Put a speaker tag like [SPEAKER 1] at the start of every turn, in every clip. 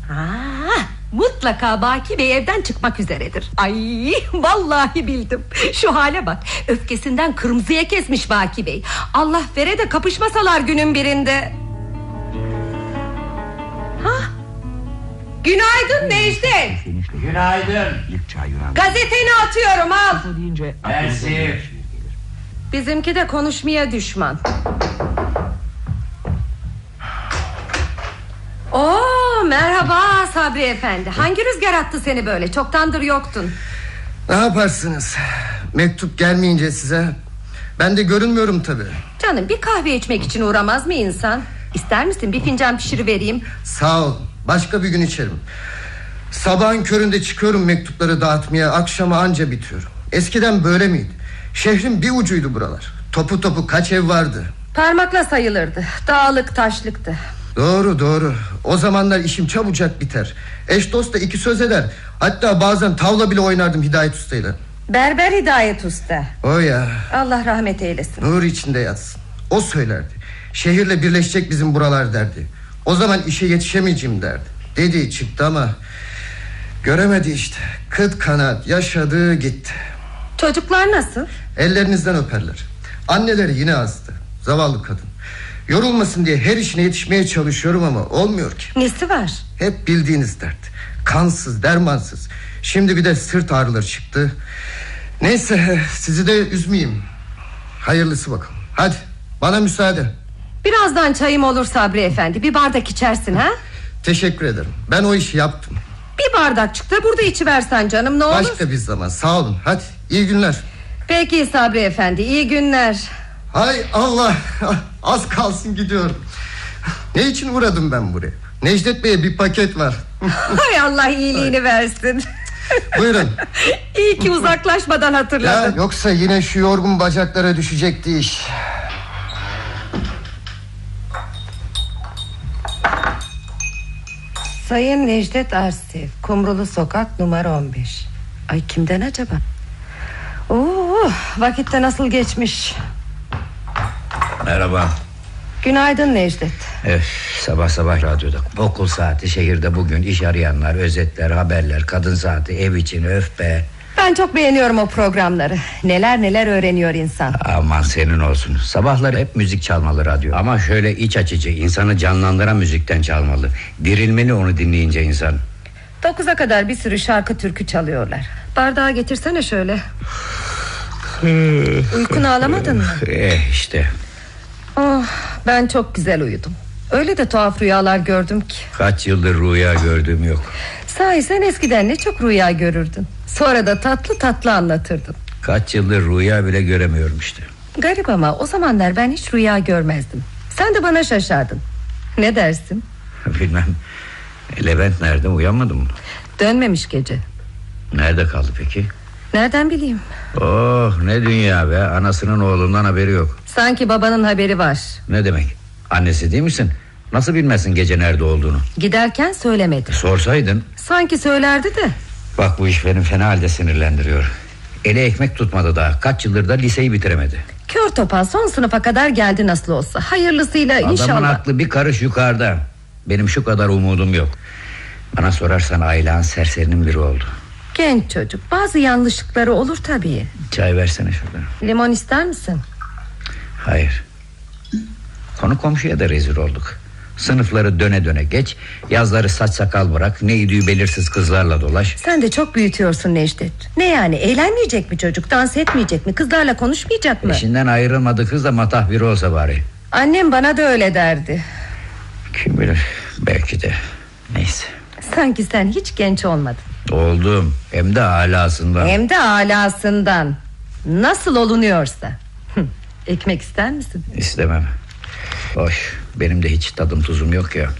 [SPEAKER 1] Mutlaka Baki Bey evden çıkmak üzeredir. Ay vallahi bildim. Şu hale bak, öfkesinden kırmızıya kesmiş Baki Bey. Allah vere de kapışmasalar günün birinde. Günaydın Necdet.
[SPEAKER 2] Günaydın.
[SPEAKER 1] Gazeteni atıyorum, al.
[SPEAKER 2] Mersi.
[SPEAKER 1] Bizimki de konuşmaya düşman. Merhaba Sabri Efendi. Hangi rüzgar attı seni böyle? Çoktandır yoktun.
[SPEAKER 3] Ne yaparsınız? Mektup gelmeyince size ben de görünmüyorum tabii.
[SPEAKER 1] Canım, bir kahve içmek için uğramaz mı insan? İster misin bir fincan pişirivereyim?
[SPEAKER 3] Sağ ol, başka bir gün içerim. Sabahın köründe çıkıyorum mektupları dağıtmaya, akşama anca bitiyorum. Eskiden böyle miydi? Şehrin bir ucuydu buralar. Topu topu kaç ev vardı?
[SPEAKER 1] Parmakla sayılırdı. Dağlık taşlıktı.
[SPEAKER 3] Doğru. O zamanlar işim çabucak biter. Eş dost da iki söz eder. Hatta bazen tavla bile oynardım Hidayet Usta'yla.
[SPEAKER 1] Berber Hidayet Usta.
[SPEAKER 3] O ya.
[SPEAKER 1] Allah rahmet eylesin.
[SPEAKER 3] Nur içinde yatsın. O söylerdi. Şehirle birleşecek bizim buralar derdi. O zaman işe yetişemeyeceğim derdi. Dediği çıktı ama göremedi işte. Kıt kanat yaşadı gitti.
[SPEAKER 1] Çocuklar nasıl?
[SPEAKER 3] Ellerinizden öperler. Anneleri yine azdı. Zavallı kadın. Yorulmasın diye her işine yetişmeye çalışıyorum ama olmuyor ki.
[SPEAKER 1] Nesi var?
[SPEAKER 3] Hep bildiğiniz dert. Kansız, dermansız. Şimdi bir de sırt ağrıları çıktı. Neyse, sizi de üzmeyeyim. Hayırlısı bakalım. Hadi bana müsaade.
[SPEAKER 1] Birazdan çayım olur Sabri Efendi. Bir bardak içersin ha?
[SPEAKER 3] Teşekkür ederim. Ben o işi yaptım.
[SPEAKER 1] Bir bardakçık da burada içiversen canım, ne olur.
[SPEAKER 3] Başka bir zaman, sağ olun. Hadi iyi günler.
[SPEAKER 1] Peki Sabri Efendi, iyi günler.
[SPEAKER 3] Hay Allah, az kalsın gidiyorum. Ne için uğradım ben buraya? Necdet Bey'e bir paket var.
[SPEAKER 1] Hay Allah iyiliğini versin.
[SPEAKER 3] Buyurun.
[SPEAKER 1] İyi ki uzaklaşmadan hatırladım.
[SPEAKER 3] Ya, yoksa yine şu yorgun bacaklara düşecekti iş.
[SPEAKER 1] Sayın Necdet Arsev, Kumrulu Sokak numara 15. Ay, kimden acaba? Vakitte nasıl geçmiş.
[SPEAKER 2] Merhaba.
[SPEAKER 1] Günaydın Necdet.
[SPEAKER 2] Sabah sabah radyoda. Okul saati şehirde bugün, iş arayanlar, özetler, haberler, kadın saati, ev için, öf be.
[SPEAKER 1] Ben çok beğeniyorum o programları. Neler neler öğreniyor insan.
[SPEAKER 2] Aman senin olsun. Sabahları hep müzik çalmalı radyo. Ama şöyle iç açıcı, insanı canlandıran müzikten çalmalı. Dirilmeli onu dinleyince insan.
[SPEAKER 1] 9'a kadar bir sürü şarkı türkü çalıyorlar. Bardağı getirsene şöyle. Uykunu alamadın mı?
[SPEAKER 2] İşte.
[SPEAKER 1] Ben çok güzel uyudum. Öyle de tuhaf rüyalar gördüm ki.
[SPEAKER 2] Kaç yıldır rüya gördüğüm yok.
[SPEAKER 1] Sahi sen eskiden ne çok rüya görürdün. Sonra da tatlı tatlı anlatırdın.
[SPEAKER 2] Kaç yıldır rüya bile göremiyorum işte.
[SPEAKER 1] Garip ama o zamanlar ben hiç rüya görmezdim. Sen de bana şaşardın. Ne dersin?
[SPEAKER 2] Bilmem. Levent nerede, uyanmadı mı?
[SPEAKER 1] Dönmemiş gece.
[SPEAKER 2] Nerede kaldı peki?
[SPEAKER 1] Nereden bileyim?
[SPEAKER 2] Ne dünya be, anasının oğlundan haberi yok.
[SPEAKER 1] Sanki babanın haberi var.
[SPEAKER 2] Ne demek? Annesi değil misin? Nasıl bilmezsin gece nerede olduğunu?
[SPEAKER 1] Giderken söylemedi.
[SPEAKER 2] Sorsaydın.
[SPEAKER 1] Sanki söylerdi de.
[SPEAKER 2] Bak, bu iş beni fena halde sinirlendiriyor. Eli ekmek tutmadı daha. Kaç yıldır da liseyi bitiremedi.
[SPEAKER 1] Kör topal son sınıfa kadar geldi nasıl olsa. Hayırlısıyla inşallah.
[SPEAKER 2] Adamın aklı bir karış yukarıda. Benim şu kadar umudum yok. Bana sorarsan Aylan serserinin biri oldu.
[SPEAKER 1] Genç çocuk, bazı yanlışlıkları olur tabii.
[SPEAKER 2] Çay versene şuradan.
[SPEAKER 1] Limon ister misin?
[SPEAKER 2] Hayır. Konu komşuya da rezil olduk. Sınıfları döne döne geç, yazları saç sakal bırak, ne idüğü belirsiz kızlarla dolaş.
[SPEAKER 1] Sen de çok büyütüyorsun Necdet. Ne yani, eğlenmeyecek mi çocuk, dans etmeyecek mi, kızlarla konuşmayacak mı?
[SPEAKER 2] Eşinden ayrılmadı kız da matah biri olsa bari.
[SPEAKER 1] Annem bana da öyle derdi.
[SPEAKER 2] Kim bilir, belki de. Neyse.
[SPEAKER 1] Sanki sen hiç genç olmadın.
[SPEAKER 2] Oldum, hem de alasından.
[SPEAKER 1] Hem de alasından. Nasıl olunuyorsa. Ekmek ister misin?
[SPEAKER 2] İstemem. Hoş, benim de hiç tadım tuzum yok ya.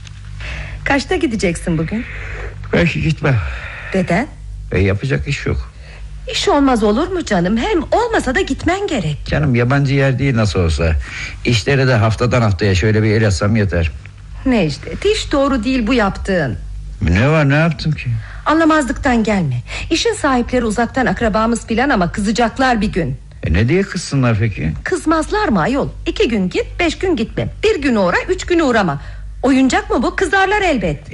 [SPEAKER 1] Kaçta gideceksin bugün?
[SPEAKER 2] Belki gitmem.
[SPEAKER 1] Neden?
[SPEAKER 2] Yapacak iş yok.
[SPEAKER 1] İş olmaz olur mu canım? Hem olmasa da gitmen gerek.
[SPEAKER 2] Canım, yabancı yer değil nasıl olsa. İşleri de haftadan haftaya şöyle bir el atsam yeter.
[SPEAKER 1] Necdet, hiç doğru değil bu yaptığın.
[SPEAKER 2] Ne var, ne yaptım ki?
[SPEAKER 1] Anlamazlıktan gelme. İşin sahipleri uzaktan akrabamız filan ama kızacaklar bir gün.
[SPEAKER 2] Ne diye kızsınlar peki?
[SPEAKER 1] Kızmazlar mı ayol? 2 gün git, 5 gün gitme. 1 gün uğra, 3 gün uğrama. Oyuncak mı bu? Kızarlar elbet.